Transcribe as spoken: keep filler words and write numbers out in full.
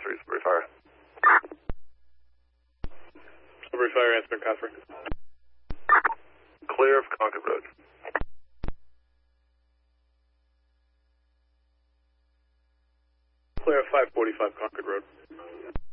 three, Sudbury Fire. Sudbury Fire, answer Catherine. Clear of Concord Road. Clear of five forty-five Concord Road.